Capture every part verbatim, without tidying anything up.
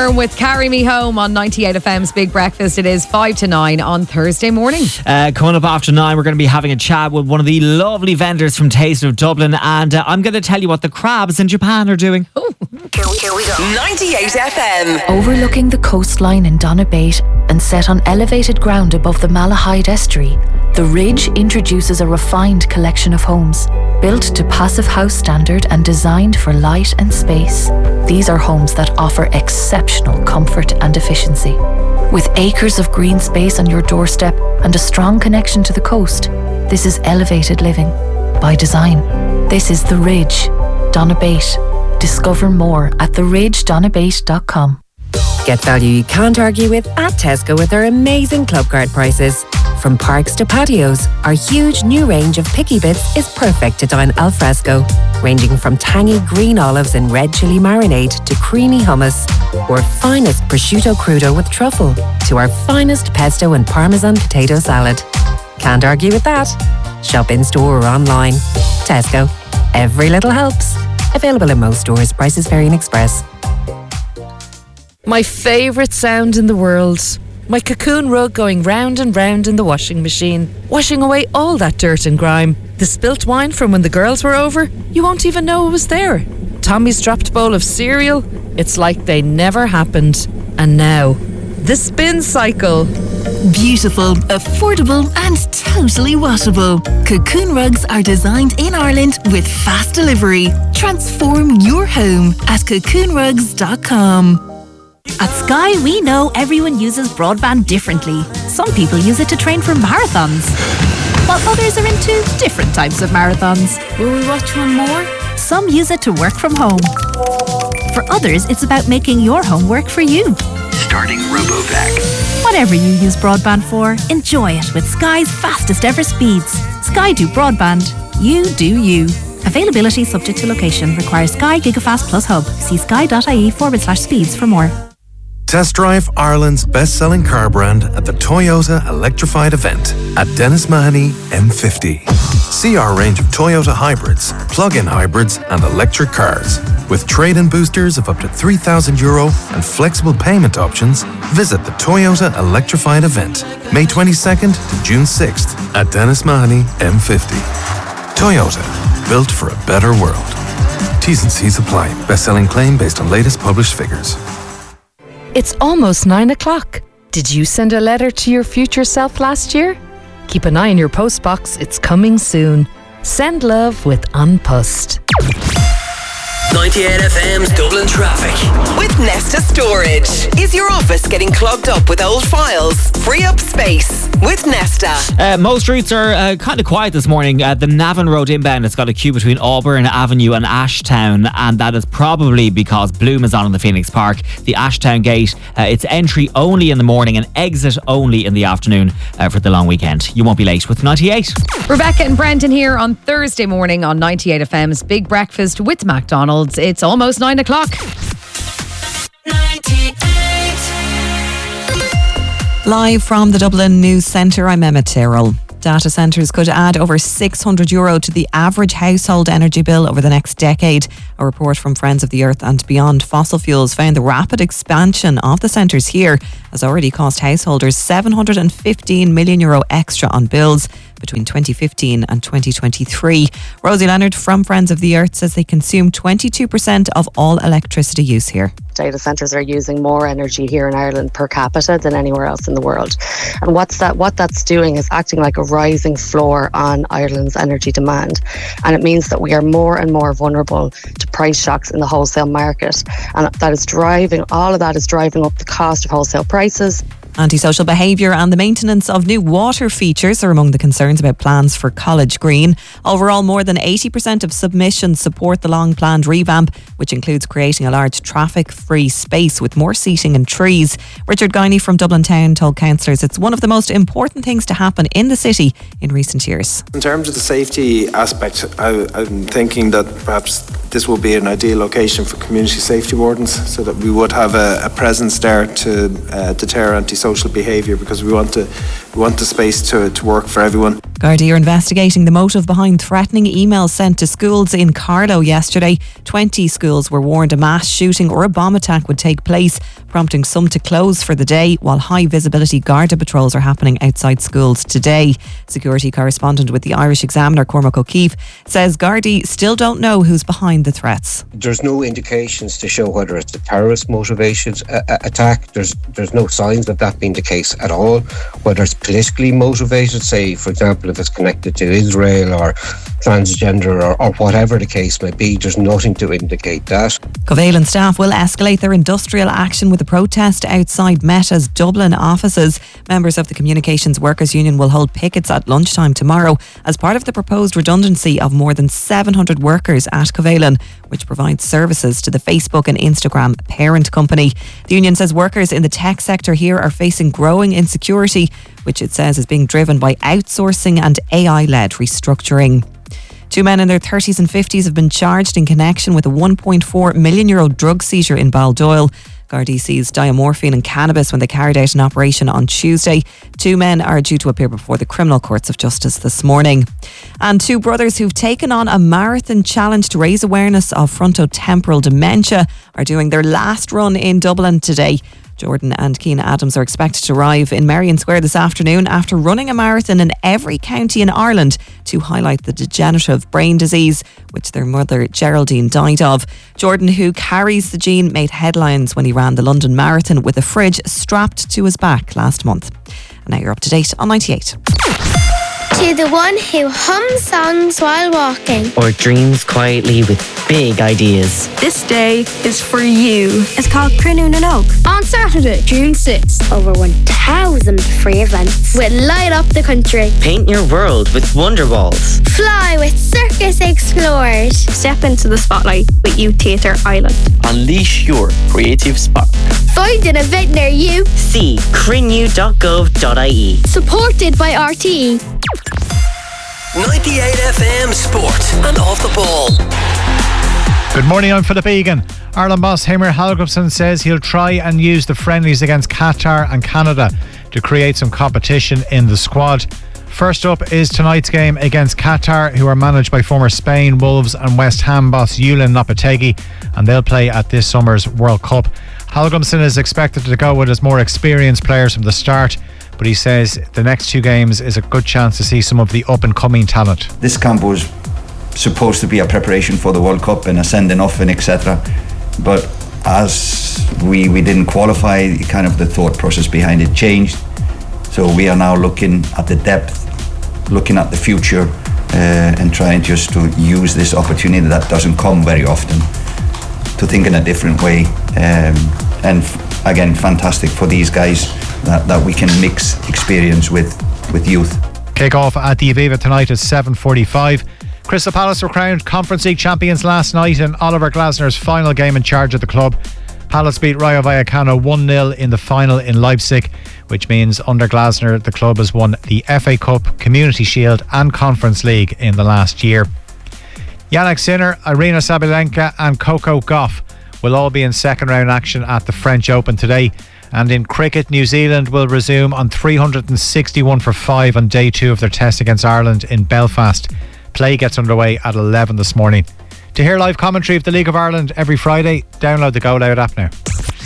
Byrne with Carry Me Home on ninety-eight F M's Big Breakfast. It is five to nine on Thursday morning. Uh, coming up after nine, we're going to be having a chat with one of the lovely vendors from Taste of Dublin, and uh, I'm going to tell you what the crabs in Japan are doing. Oh. Here we, here we go. ninety-eight F M. Overlooking the coastline in Donabate and set on elevated ground above the Malahide Estuary, The Ridge introduces a refined collection of homes, built to Passive House standard and designed for light and space. These are homes that offer exceptional comfort and efficiency. With acres of green space on your doorstep and a strong connection to the coast, this is elevated living by design. This is The Ridge, Donabate. Discover more at the ridge donabate dot com. Get value you can't argue with at Tesco with our amazing club card prices. From parks to patios, our huge new range of picky bits is perfect to dine al fresco, ranging from tangy green olives and red chili marinade to creamy hummus, or finest prosciutto crudo with truffle, to our finest pesto and parmesan potato salad. Can't argue with that. Shop in store or online. Tesco. Every little helps. Available in most stores. Prices vary in Express. My favourite sound in the world. My cocoon rug going round and round in the washing machine, washing away all that dirt and grime. The spilt wine from when the girls were over, you won't even know it was there. Tommy's dropped bowl of cereal, it's like they never happened. And now, the spin cycle. Beautiful, affordable and totally washable. Cocoon rugs are designed in Ireland with fast delivery. Transform your home at cocoon rugs dot com. At Sky, we know everyone uses broadband differently. Some people use it to train for marathons, while others are into different types of marathons. Will we watch one more? Some use it to work from home. For others, it's about making your home work for you. Starting RoboVac. Whatever you use broadband for, enjoy it with Sky's fastest ever speeds. Sky do broadband. You do you. Availability subject to location. Requires Sky Gigafast Plus Hub. See sky.ie forward slash speeds for more. Test drive Ireland's best-selling car brand at the Toyota Electrified event at Dennis Mahoney M fifty. See our range of Toyota hybrids, plug-in hybrids and electric cars. With trade-in boosters of up to three thousand euro and flexible payment options, visit the Toyota Electrified event May twenty-second to June sixth at Dennis Mahoney M fifty. Toyota, built for a better world. T's and C's apply. Best-selling claim based on latest published figures. It's almost nine o'clock. Did you send a letter to your future self last year? Keep an eye on your postbox, it's coming soon. Send love with Unpussed. ninety-eight F M's Dublin traffic. With Nesta Storage. Is your office getting clogged up with old files? Free up space with Nesta. Uh, most routes are uh, kind of quiet this morning. Uh, the Navan Road inbound has got a queue between Auburn Avenue and Ashtown, and that is probably because Bloom is on in the Phoenix Park. The Ashtown gate, uh, it's entry only in the morning and exit only in the afternoon uh, for the long weekend. You won't be late with ninety-eight. Rebecca and Brendan here on Thursday morning on ninety-eight F M's Big Breakfast with McDonald's. It's almost nine o'clock. Live from the Dublin News Centre, I'm Emma Tyrrell. Data centres could add over six hundred euro to the average household energy bill over the next decade. A report from Friends of the Earth and Beyond Fossil Fuels found the rapid expansion of the centres here has already cost householders seven hundred fifteen million euro extra on bills between twenty fifteen and twenty twenty-three. Rosie Leonard from Friends of the Earth says they consume twenty-two percent of all electricity use here. Data centres are using more energy here in Ireland per capita than anywhere else in the world. And what's that? What that's doing is acting like a rising floor on Ireland's energy demand. And it means that we are more and more vulnerable to price shocks in the wholesale market. And that is driving, all of that is driving up the cost of wholesale prices. Antisocial behaviour and the maintenance of new water features are among the concerns about plans for College Green. Overall, more than eighty percent of submissions support the long-planned revamp, which includes creating a large traffic-free space with more seating and trees. Richard Guiney from Dublin Town told councillors it's one of the most important things to happen in the city in recent years. In terms of the safety aspect, I, I'm thinking that perhaps this will be an ideal location for community safety wardens, so that we would have a, a presence there to uh, deter antisocial behaviour, because we want to we want the space to, to work for everyone. Gardaí are investigating the motive behind threatening emails sent to schools in Carlow yesterday. twenty schools were warned a mass shooting or a bomb attack would take place, prompting some to close for the day, while high visibility Garda patrols are happening outside schools today. Security correspondent with the Irish Examiner, Cormac O'Keefe, says Gardaí still don't know who's behind the threats. There's no indications to show whether it's a terrorist motivated uh, attack. There's there's no signs of that being the case at all. Whether it's politically motivated, say for example if it's connected to Israel or transgender or, or whatever the case may be, there's nothing to indicate that. Covalent staff will escalate their industrial action with a protest outside Meta's Dublin offices. Members of the Communications Workers Union will hold pickets at lunchtime tomorrow as part of the proposed redundancy of more than seven hundred workers at Covalent, which provides services to the Facebook and Instagram parent company. The union says workers in the tech sector here are facing growing insecurity, which it says is being driven by outsourcing and A I-led restructuring. Two men in their thirties and fifties have been charged in connection with a one point four million euro drug seizure in Baldoyle. Gardaí seized diamorphine and cannabis when they carried out an operation on Tuesday. Two men are due to appear before the criminal courts of justice this morning. And two brothers who've taken on a marathon challenge to raise awareness of frontotemporal dementia are doing their last run in Dublin today. Jordan and Keane Adams are expected to arrive in Merrion Square this afternoon after running a marathon in every county in Ireland to highlight the degenerative brain disease which their mother Geraldine died of. Jordan, who carries the gene, made headlines when he ran the London Marathon with a fridge strapped to his back last month. And now you're up to date on ninety-eight. To the one who hums songs while walking, or dreams quietly with big ideas. This day is for you. It's called Crunoon and Oak. On Saturday, June sixth, over one thousand free events will light up the country. Paint your world with Wonder Walls. Fly with Circus Explorers. Step into the spotlight with Youth Theatre Ireland. Unleash your creative spark. Find an event near you. See crinew dot gov dot I E. Supported by R T E. ninety-eight F M Sport and Off the Ball. Good morning, I'm Philip Egan. Ireland boss Heimir Hallgrímsson says he'll try and use the friendlies against Qatar and Canada to create some competition in the squad. First up is tonight's game against Qatar, who are managed by former Spain, Wolves and West Ham boss Julen Lopetegui, and they'll play at this summer's World Cup. Hallgrímsson is expected to go with his more experienced players from the start, but he says the next two games is a good chance to see some of the up-and-coming talent. This camp was supposed to be a preparation for the World Cup and a sending off and et cetera. But as we, we didn't qualify, kind of the thought process behind it changed. So we are now looking at the depth, looking at the future, uh, and trying just to use this opportunity that doesn't come very often to think in a different way. Um, and f- again, fantastic for these guys that, that we can mix experience with, with youth. Kick-off at the Aviva tonight at seven forty-five. Crystal Palace were crowned Conference League champions last night in Oliver Glasner's final game in charge of the club. Palace beat Rayo Vallecano one nil in the final in Leipzig, which means under Glasner the club has won the F A Cup, Community Shield and Conference League in the last year. Jannik Sinner, Aryna Sabalenka and Coco Gauff will all be in second round action at the French Open today. And in cricket, New Zealand will resume on three hundred sixty-one for five on day two of their test against Ireland in Belfast. Play gets underway at eleven this morning. To hear live commentary of the League of Ireland every Friday, download the Go Loud app now.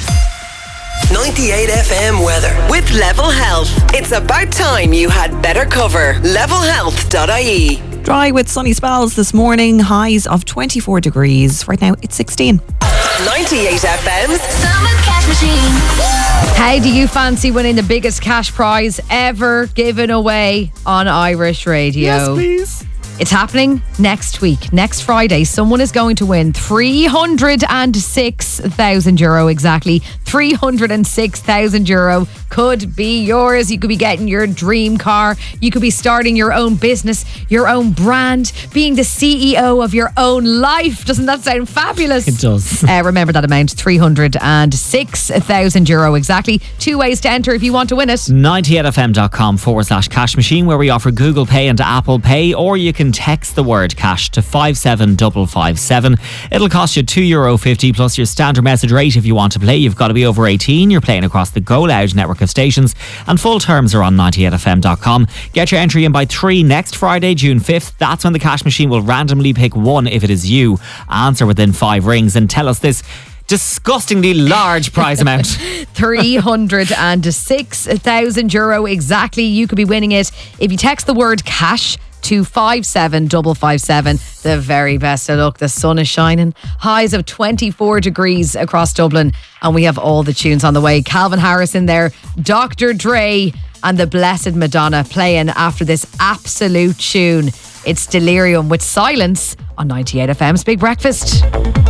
ninety-eight F M weather with Level Health. It's about time you had better cover. level health dot I E. Dry with sunny spells this morning, highs of twenty-four degrees. Right now it's sixteen. ninety-eight F M's Summer Cash Machine. How do you fancy winning the biggest cash prize ever given away on Irish radio? Yes, please. It's happening next week. Next Friday, someone is going to win three hundred six thousand euro exactly. three hundred six thousand euro could be yours. You could be getting your dream car. You could be starting your own business, your own brand, being the C E O of your own life. Doesn't that sound fabulous? It does. Uh, remember that amount, three hundred six thousand euro exactly. Two ways to enter if you want to win it. ninety-eight F M dot com forward slash cash machine, where we offer Google Pay and Apple Pay, or you can can text the word cash to five seven five five seven. It'll cost you two euro fifty plus your standard message rate if you want to play. You've got to be over eighteen. You're playing across the Go Loud network of stations, and full terms are on ninety-eight f m dot com. Get your entry in by three next Friday, June fifth. That's when the cash machine will randomly pick one if it is you. Answer within five rings and tell us this disgustingly large prize amount. three hundred six thousand euro exactly. You could be winning it if you text the word cash to five seven five five seven. The very best of luck. The sun is shining. Highs of twenty-four degrees across Dublin, and we have all the tunes on the way. Calvin Harris in there, Doctor Dre and the Blessed Madonna playing after this absolute tune. It's Delirium with Silence on ninety-eight F M's Big Breakfast.